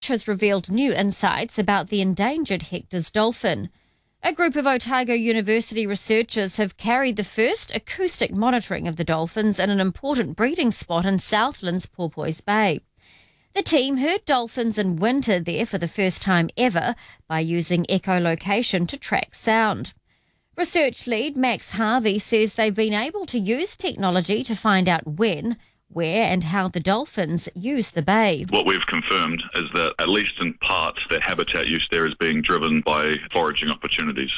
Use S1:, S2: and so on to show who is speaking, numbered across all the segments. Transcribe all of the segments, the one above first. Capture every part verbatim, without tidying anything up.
S1: has revealed new insights about the endangered Hector's dolphin. A group of Otago University researchers have carried the first acoustic monitoring of the dolphins in an important breeding spot in Southland's Porpoise Bay. The team heard dolphins in winter there for the first time ever by using echolocation to track sound. Research lead Max Harvey says they've been able to use technology to find out when, where and how the dolphins use the bay.
S2: What we've confirmed is that, at least in part, their habitat use there is being driven by foraging opportunities.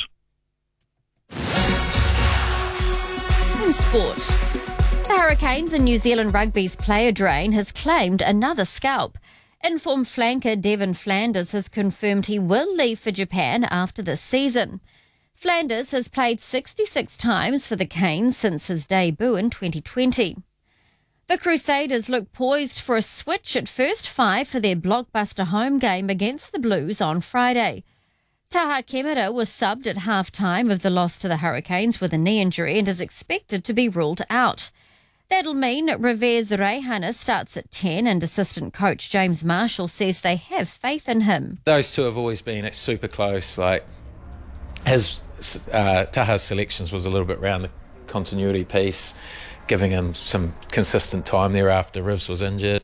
S1: In sport, the Hurricanes and New Zealand Rugby's player drain has claimed another scalp. Informed flanker Devon Flanders has confirmed he will leave for Japan after this season. Flanders has played sixty-six times for the Canes since his debut in twenty twenty. The Crusaders look poised for a switch at first five for their blockbuster home game against the Blues on Friday. Taha Kemera was subbed at half-time of the loss to the Hurricanes with a knee injury and is expected to be ruled out. That'll mean Revers Reihana starts at ten and assistant coach James Marshall says they have faith in him.
S3: Those two have always been super close. Like his uh, Taha's selections was a little bit around the continuity piece, giving him some consistent time there after Rivs was injured.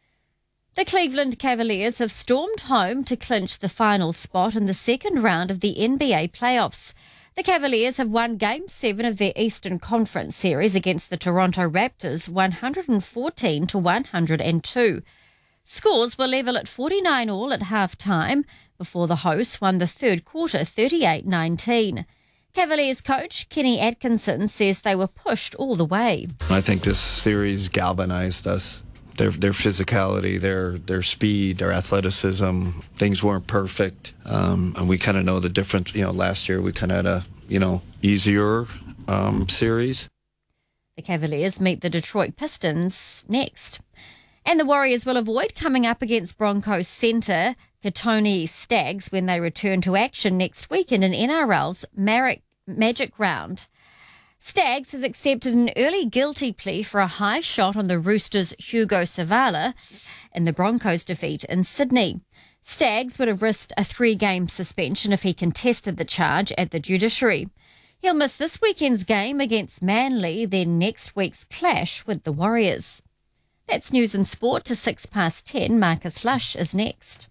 S1: The Cleveland Cavaliers have stormed home to clinch the final spot in the second round of the N B A playoffs. The Cavaliers have won Game seven of their Eastern Conference series against the Toronto Raptors one fourteen to one oh two. Scores were level at forty-nine all at half-time before the hosts won the third quarter thirty-eight nineteen. Cavaliers coach Kenny Atkinson says they were pushed all the way.
S4: I think this series galvanized us. Their their physicality, their their speed, their athleticism, things weren't perfect, um, and we kind of know the difference. You know, last year we kind of had a you know easier um, series.
S1: The Cavaliers meet the Detroit Pistons next, and the Warriors will avoid coming up against Broncos centre Katoni Staggs when they return to action next week in an N R L's Magic Round. Staggs has accepted an early guilty plea for a high shot on the Roosters' Hugo Savala in the Broncos' defeat in Sydney. Staggs would have risked a three-game suspension if he contested the charge at the judiciary. He'll miss this weekend's game against Manly, then next week's clash with the Warriors. That's news and sport to six past ten. Marcus Lush is next.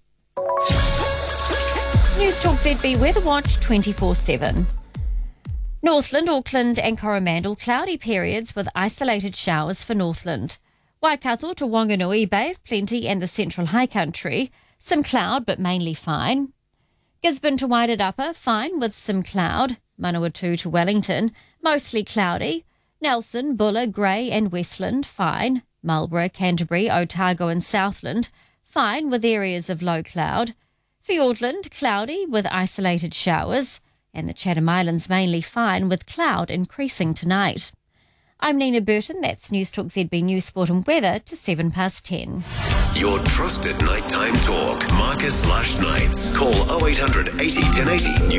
S1: News Talk Z B Weather Watch twenty-four seven. Northland, Auckland and Coromandel, cloudy periods with isolated showers for Northland. Waikato to Wanganui, Bay of Plenty and the Central High Country, some cloud but mainly fine. Gisborne to Wairarapa, fine with some cloud. Manawatu to Wellington, mostly cloudy. Nelson, Buller, Grey and Westland, fine. Marlborough, Canterbury, Otago and Southland, fine with areas of low cloud. Fiordland, cloudy with isolated showers. And the Chatham Islands mainly fine with cloud increasing tonight. I'm Nina Burton, that's News Talk Z B News, Sport and Weather to seven past ten.
S5: Your trusted nighttime talk, Marcus Lush Nights. Call oh eight hundred eighty ten eighty.